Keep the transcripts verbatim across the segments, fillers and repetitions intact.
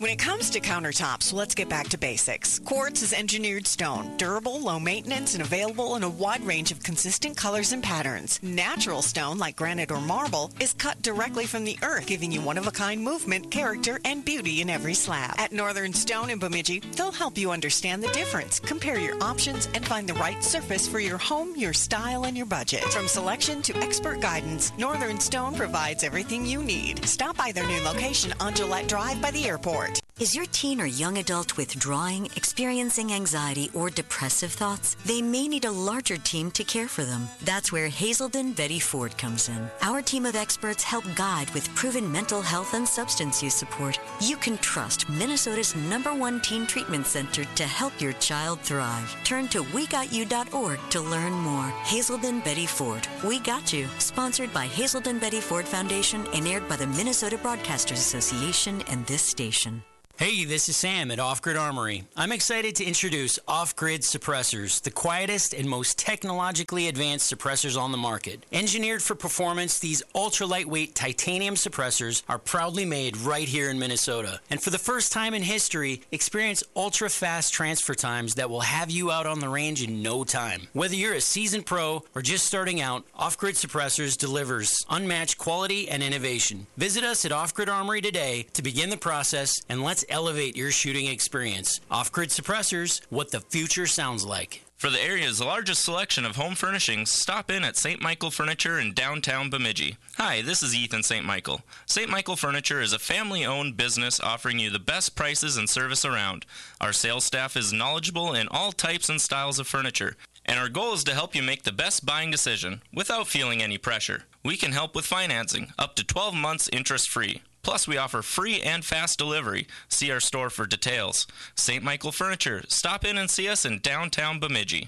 When it comes to countertops, let's get back to basics. Quartz is engineered stone, durable, low maintenance, and available in a wide range of consistent colors and patterns. Natural stone, like granite or marble, is cut directly from the earth, giving you one-of-a-kind movement, character, and beauty in every slab. At Northern Stone in Bemidji, they'll help you understand the difference, compare your options, and find the right surface for your home, your style, and your budget. From selection to expert guidance, Northern Stone provides everything you need. Stop by their new location on Gillette Drive by the airport. Is your teen or young adult withdrawing, experiencing anxiety, or depressive thoughts? They may need a larger team to care for them. That's where Hazelden Betty Ford comes in. Our team of experts help guide with proven mental health and substance use support. You can trust Minnesota's number one teen treatment center to help your child thrive. Turn to we got you dot org to learn more. Hazelden Betty Ford. We Got You. Sponsored by Hazelden Betty Ford Foundation and aired by the Minnesota Broadcasters Association and this station. Hey, this is Sam at Off Grid Armory. I'm excited to introduce Off Grid Suppressors, the quietest and most technologically advanced suppressors on the market. Engineered for performance, these ultra-lightweight titanium suppressors are proudly made right here in Minnesota. And for the first time in history, experience ultra-fast transfer times that will have you out on the range in no time. Whether you're a seasoned pro or just starting out, Off Grid Suppressors delivers unmatched quality and innovation. Visit us at Off Grid Armory today to begin the process, and let's elevate your shooting experience. Off-Grid Suppressors, what the future sounds like. For the area's largest selection of home furnishings, stop in at Saint Michael Furniture in downtown Bemidji. Hi, this is Ethan Saint Michael. Saint Michael Furniture is a family-owned business offering you the best prices and service around. Our sales staff is knowledgeable in all types and styles of furniture, and our goal is to help you make the best buying decision without feeling any pressure. We can help with financing, up to twelve months interest-free. Plus, we offer free and fast delivery. See our store for details. Saint Michael Furniture. Stop in and see us in downtown Bemidji.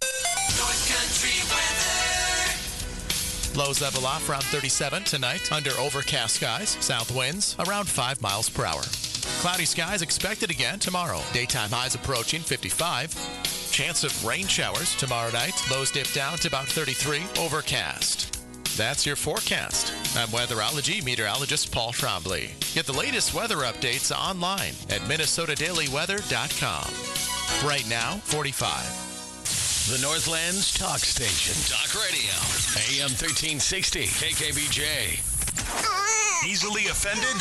North Country weather. Lows level off around thirty-seven tonight under overcast skies. South winds around five miles per hour. Cloudy skies expected again tomorrow. Daytime highs approaching fifty-five. Chance of rain showers tomorrow night. Lows dip down to about thirty-three. Overcast. That's your forecast. I'm weatherology meteorologist Paul Trombley. Get the latest weather updates online at minnesota daily weather dot com. Right now, forty-five. The Northlands Talk Station. Talk Radio. A M thirteen sixty. K K B J. Easily offended?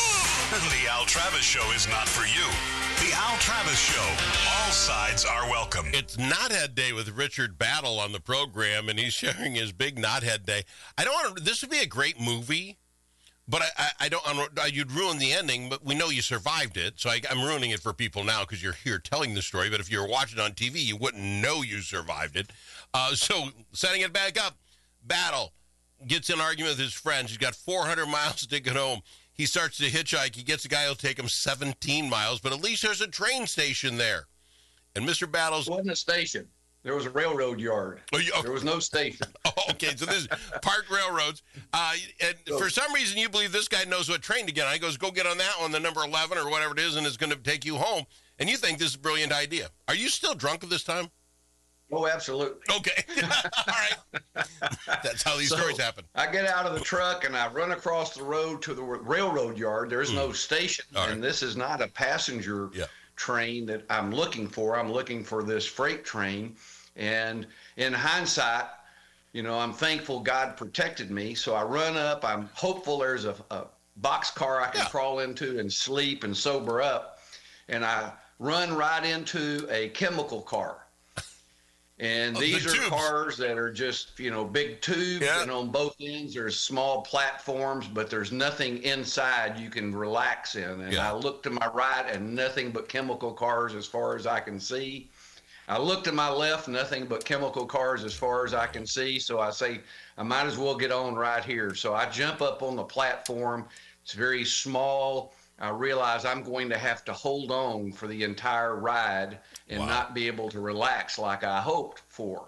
The Al Travis Show is not for you. The Al Travis Show. All sides are welcome. It's Knothead Day with Richard Battle on the program, and he's sharing his big Knothead Day. I don't want to, this would be a great movie, but I, I, I don't, I, you'd ruin the ending, but we know you survived it, so I, I'm ruining it for people now because you're here telling the story, but if you were watching on T V, you wouldn't know you survived it. Uh, so, setting it back up, Battle gets in an argument with his friends. He's got four hundred miles to get home. He starts to hitchhike. He gets a guy who'll take him seventeen miles, but at least there's a train station there. And Mister Battles... It wasn't a station. There was a railroad yard. Oh, you, okay. There was no station. Oh, okay, so this is parked railroads. Uh, and so, for some reason, you believe this guy knows what train to get on. He goes, go get on that one, the number eleven or whatever it is, and it's going to take you home. And you think this is a brilliant idea. Are you still drunk at this time? Oh, absolutely. Okay. All right. That's how these so, stories happen. I get out of the truck and I run across the road to the railroad yard. There's mm. no station, right. And this is not a passenger yeah. train that I'm looking for. I'm looking for this freight train. And in hindsight, you know, I'm thankful God protected me. So I run up. I'm hopeful there's a, a boxcar I can yeah. crawl into and sleep and sober up. And I run right into a chemical car. And oh, these the are cars that are just, you know, big tubes, yeah. and on both ends there's small platforms, but there's nothing inside you can relax in. And yeah. I look to my right and nothing but chemical cars as far as I can see. I look to my left, nothing but chemical cars as far as I can see. So I say, I might as well get on right here. So I jump up on the platform. It's very small. I realize I'm going to have to hold on for the entire ride and wow. not be able to relax like I hoped for.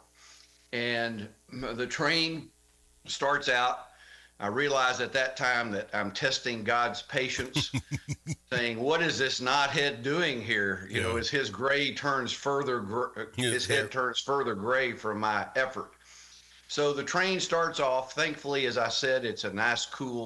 And the train starts out. I realize at that time that I'm testing God's patience, saying, what is this knothead doing here? You yeah. know, as his gray turns further, gr- his yeah. head turns further gray from my effort. So the train starts off. Thankfully, as I said, it's a nice, cool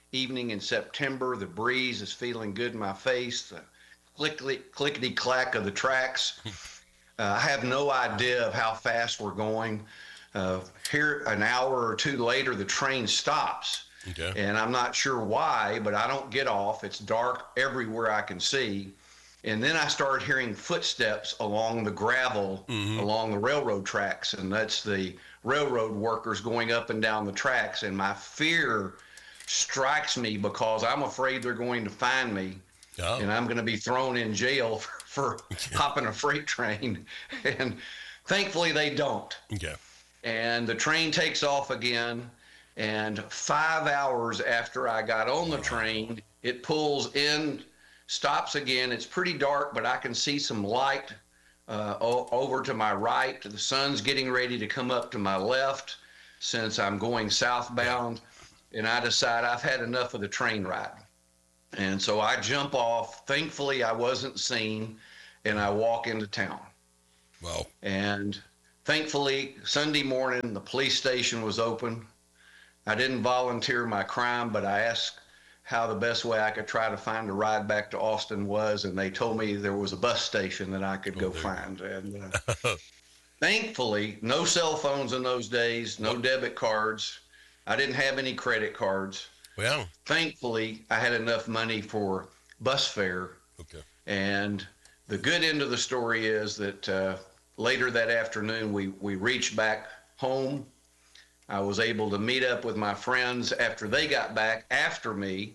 evening in September. The breeze is feeling good in my face. The clickety, clickety clack of the tracks. uh, I have no idea of how fast we're going. Uh, here, an hour or two later, the train stops. Okay. And I'm not sure why, but I don't get off. It's dark everywhere I can see. And then I started hearing footsteps along the gravel, mm-hmm. along the railroad tracks. And that's the railroad workers going up and down the tracks. And my fear strikes me because I'm afraid they're going to find me. Oh. And I'm going to be thrown in jail for, for hopping a freight train. And thankfully they don't. Okay. And the train takes off again. And five hours after I got on the train, it pulls in, stops again. It's pretty dark, but I can see some light uh, o- over to my right. The sun's getting ready to come up to my left since I'm going southbound. And I decide I've had enough of the train ride. And so I jump off. Thankfully, I wasn't seen, and I walk into town. Wow. And thankfully, Sunday morning, the police station was open. I didn't volunteer my crime, but I asked how the best way I could try to find a ride back to Austin was, and they told me there was a bus station that I could go oh, find. And uh, thankfully, no cell phones in those days, no debit cards. I didn't have any credit cards. Well, thankfully, I had enough money for bus fare. Okay. And the good end of the story is that uh, later that afternoon, we, we reached back home. I was able to meet up with my friends after they got back after me,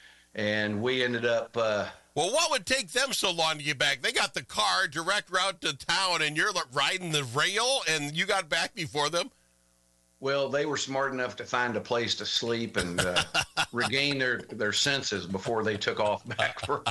and we ended up. Uh, well, what would take them so long to get back? They got the car, direct route to town, and you're riding the rail, and you got back before them? Well, they were smart enough to find a place to sleep and uh, regain their, their senses before they took off back. For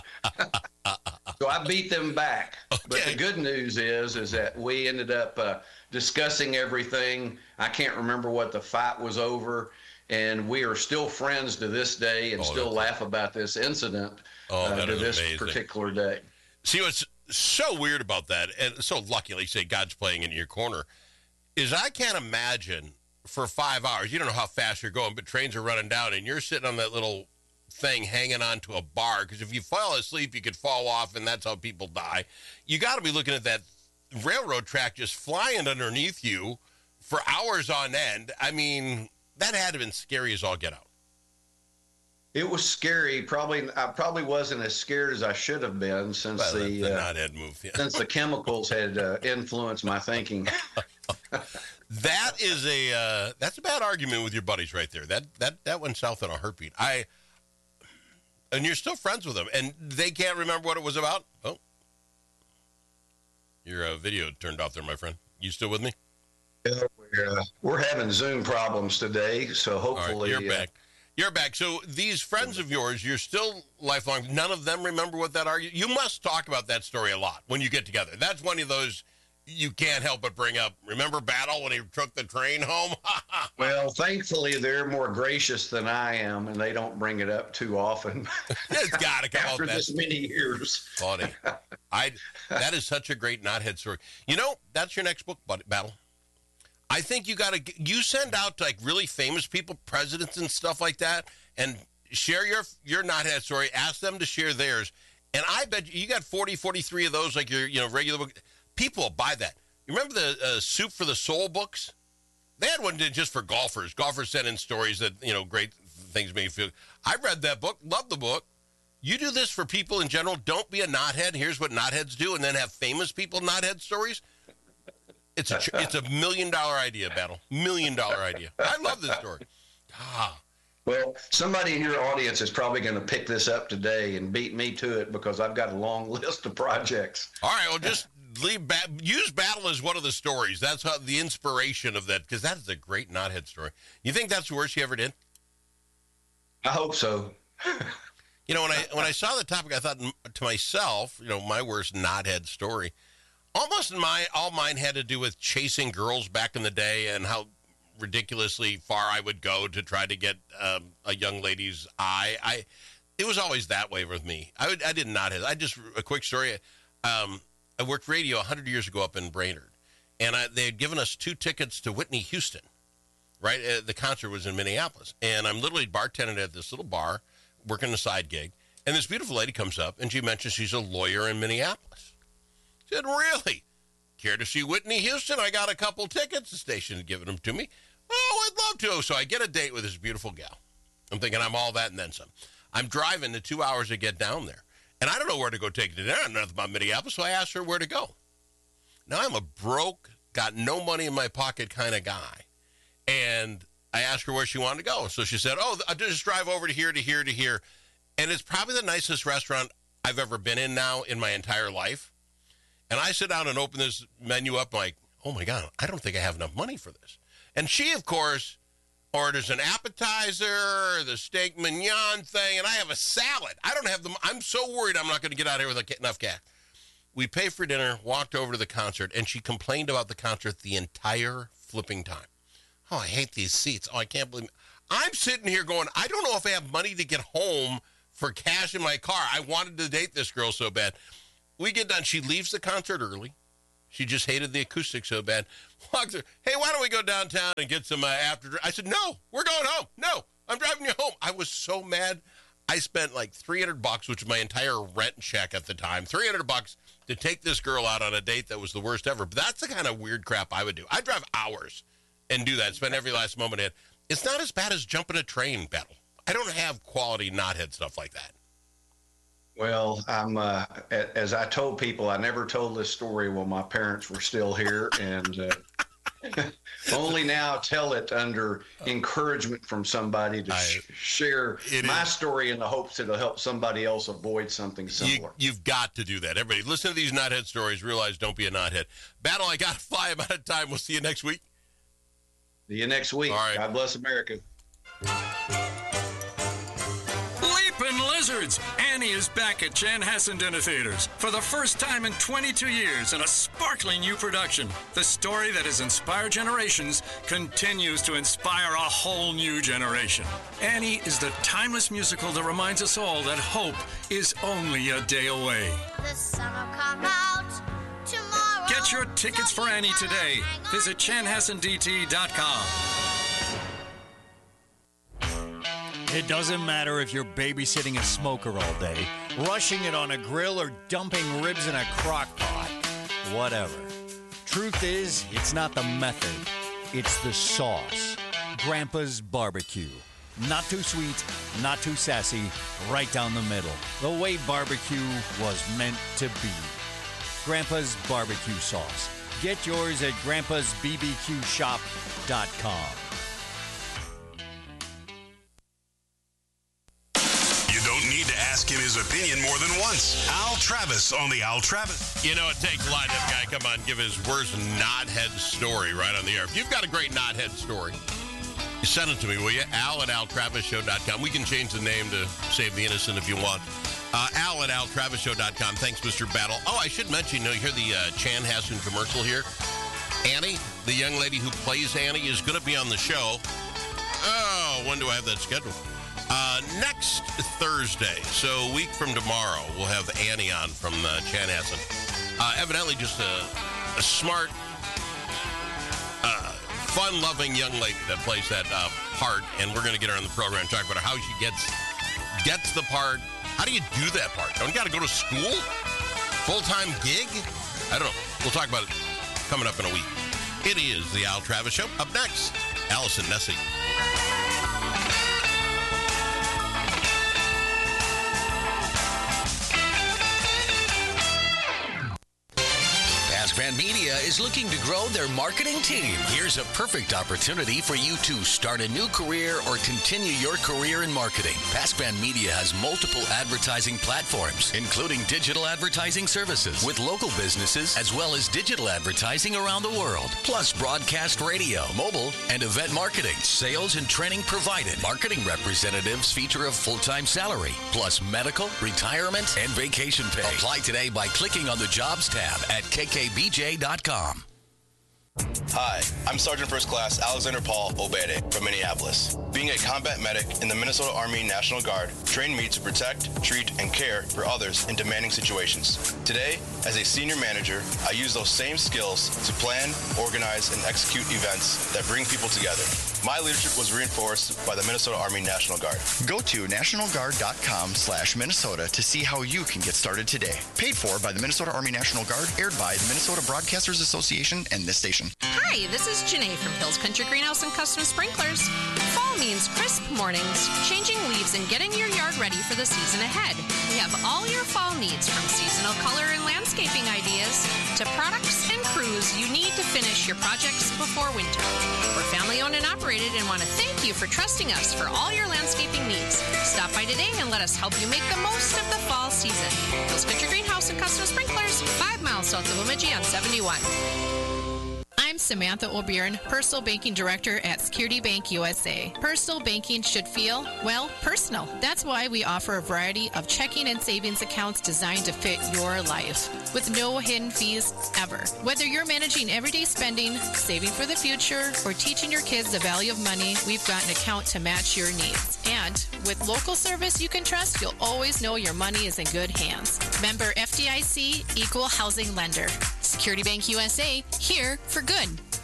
So I beat them back. Okay. But the good news is, is that we ended up uh, discussing everything. I can't remember what the fight was over, and we are still friends to this day and oh, still laugh about this incident oh, uh, to this amazing. particular day. See, what's so weird about that, and so lucky, like you say, God's playing in your corner, is I can't imagine for five hours, you don't know how fast you're going, but trains are running down, and you're sitting on that little thing hanging on to a bar, because if you fall asleep, you could fall off, and that's how people die. You got to be looking at that railroad track just flying underneath you for hours on end. I mean, that had to have been scary as all get out. It was scary. Probably, I probably wasn't as scared as I should have been since well, the, the uh, knothead move, yeah. since the chemicals had uh, influenced my thinking. That is a uh, that's a bad argument with your buddies right there. That that that went south in a heartbeat. I and you're still friends with them, and they can't remember what it was about. Oh, your uh, video turned off there, my friend. You still with me? Yeah, we're, uh, we're having Zoom problems today, so hopefully right, you're uh, back. You're back. So these friends of yours, you're still lifelong. None of them remember what that argument. You must talk about that story a lot when you get together. That's one of those you can't help but bring up. Remember Battle when he took the train home? Well, thankfully, they're more gracious than I am, and they don't bring it up too often. It's got to come after out this that. many years. Funny. I. That is such a great knothead story. You know, that's your next book, Battle. I think you got to you send out to like really famous people, presidents and stuff like that, and share your your knothead story. Ask them to share theirs, and I bet you, you got forty, forty-three of those, like your you know regular book. People will buy that. You remember the uh, Soup for the Soul books? They had one just for golfers. Golfers sent in stories that, you know, great things made you feel. I read that book, loved the book. You do this for people in general. Don't be a knothead. Here's what knotheads do, and then have famous people knothead stories. It's a it's a million dollar idea, Battle. Million dollar idea. I love this story. Ah. Well, somebody in your audience is probably going to pick this up today and beat me to it because I've got a long list of projects. All right, well, just leave ba- use Battle as one of the stories. That's how the inspiration of that, because that is a great knothead story. You think that's the worst you ever did? I hope so. You know, when I when I saw the topic, I thought to myself, you know, my worst knothead story. Almost my all mine had to do with chasing girls back in the day and how ridiculously far I would go to try to get um, a young lady's eye. I it was always that way with me. I would, I did not have. I just a quick story. Um, I worked radio a hundred years ago up in Brainerd, and I, they had given us two tickets to Whitney Houston, right? Uh, the concert was in Minneapolis. And I'm literally bartending at this little bar, working a side gig. And this beautiful lady comes up, and she mentions she's a lawyer in Minneapolis. I said, really? Care to see Whitney Houston? I got a couple tickets. The station had given them to me. Oh, I'd love to. So I get a date with this beautiful gal. I'm thinking I'm all that and then some. I'm driving the two hours to get down there. And I don't know where to go take dinner. I don't know nothing about Minneapolis, so I asked her where to go. Now, I'm a broke, got no money in my pocket kind of guy. And I asked her where she wanted to go. So she said, oh, I'll just drive over to here, to here, to here. And it's probably the nicest restaurant I've ever been in now in my entire life. And I sit down and open this menu up like, oh, my God, I don't think I have enough money for this. And she, of course, orders an appetizer, the steak mignon thing, and I have a salad. I don't have the I'm so worried I'm not going to get out of here with enough cash. We paid for dinner, walked over to the concert, and she complained about the concert the entire flipping time. Oh, I hate these seats. Oh, I can't believe it. I'm sitting here going, I don't know if I have money to get home for cash in my car. I wanted to date this girl so bad. We get done. She leaves the concert early. She just hated the acoustics so bad. Walks her, hey, why don't we go downtown and get some uh, after? I said, no, we're going home. No, I'm driving you home. I was so mad. I spent like three hundred bucks, which was my entire rent check at the time, three hundred bucks to take this girl out on a date that was the worst ever. But that's the kind of weird crap I would do. I'd drive hours and do that, spend every last moment in. It's not as bad as jumping a train, Battle. I don't have quality knothead stuff like that. Well, I'm uh, as I told people, I never told this story while my parents were still here, and uh, only now tell it under encouragement from somebody to sh- I, share my is, story in the hopes it'll help somebody else avoid something similar. You, you've got to do that. Everybody, listen to these knothead stories. Realize, don't be a knothead. Battle, I got to fly. I'm out of time. We'll see you next week. See you next week. All right. God bless America. Leapin' Lizards! Annie is back at Chanhassen Dinner Theaters for the first time in twenty-two years in a sparkling new production. The story that has inspired generations continues to inspire a whole new generation. Annie is the timeless musical that reminds us all that hope is only a day away. The sun will come out tomorrow. Get your tickets for Annie today. Visit chanhassen d t dot com. It doesn't matter if you're babysitting a smoker all day, rushing it on a grill, or dumping ribs in a crock pot. Whatever. Truth is, it's not the method. It's the sauce. Grandpa's Barbecue. Not too sweet, not too sassy, right down the middle. The way barbecue was meant to be. Grandpa's Barbecue Sauce. Get yours at grandpas b b q shop dot com. You don't need to ask him his opinion more than once. Al Travis on the Al Travis. You know, it takes a lot to have a guy come on and give his worst knothead story right on the air. If you've got a great knothead story, you send it to me, will you? Al at al travis show dot com. We can change the name to save the innocent if you want. Uh, Al at al travis show dot com. Thanks, Mister Battle. Oh, I should mention, you know, you hear the uh, Chanhassen commercial here? Annie, the young lady who plays Annie, is going to be on the show. Oh, when do I have that scheduled? Uh, next Thursday, so a week from tomorrow, we'll have Annie on from uh, Chanhassen. Uh, evidently just a, a smart, uh, fun-loving young lady that plays that uh, part, and we're going to get her on the program and talk about how she gets gets the part. How do you do that part? Don't you got to go to school? Full-time gig? I don't know. We'll talk about it coming up in a week. It is the Al Travis Show. Up next, Allison Nessie. Van Media is looking to grow their marketing team. Here's a perfect opportunity for you to start a new career or continue your career in marketing. Pascvan Media has multiple advertising platforms, including digital advertising services with local businesses, as well as digital advertising around the world, plus broadcast radio, mobile, and event marketing. Sales and training provided. Marketing representatives feature a full-time salary, plus medical, retirement, and vacation pay. Apply today by clicking on the Jobs tab at k k b j dot com. Hi, I'm Sergeant First Class Alexander Paul Obede from Minneapolis. Being a combat medic in the Minnesota Army National Guard trained me to protect, treat, and care for others in demanding situations. Today, as a senior manager, I use those same skills to plan, organize, and execute events that bring people together. My leadership was reinforced by the Minnesota Army National Guard. Go to national guard dot com slash Minnesota to see how you can get started today. Paid for by the Minnesota Army National Guard, aired by the Minnesota Broadcasters Association and this station. Hi, this is Janae from Hills Country Greenhouse and Custom Sprinklers. Fall means crisp mornings, changing leaves, and getting your yard ready for the season ahead. We have all your fall needs, from seasonal color and landscaping ideas to products and crews you need to finish your projects before winter. We're family-owned and operated and want to thank you for trusting us for all your landscaping needs. Stop by today and let us help you make the most of the fall season. Hills Country Greenhouse and Custom Sprinklers, five miles south of Bemidji on seventy-one. I'm Samantha O'Byrne, Personal Banking Director at Security Bank U S A. Personal banking should feel, well, personal. That's why we offer a variety of checking and savings accounts designed to fit your life, with no hidden fees ever. Whether you're managing everyday spending, saving for the future, or teaching your kids the value of money, we've got an account to match your needs. And with local service you can trust, you'll always know your money is in good hands. Member F D I C, Equal Housing Lender. Security Bank U S A, here for good.